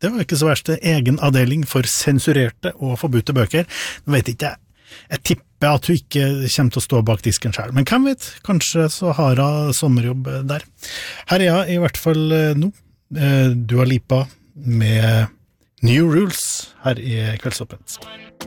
det var ikke så verst egen avdeling for sensurerte og forbudte bøker. Nå vet ikke jeg. Jeg tipper at hun ikke kommer til å stå bak disken selv. Men hvem vet, kanskje så har hun sommerjobb der. Her er jeg i hvert fall nå. Dua Lipa med New Rules her i Kveldsåpent.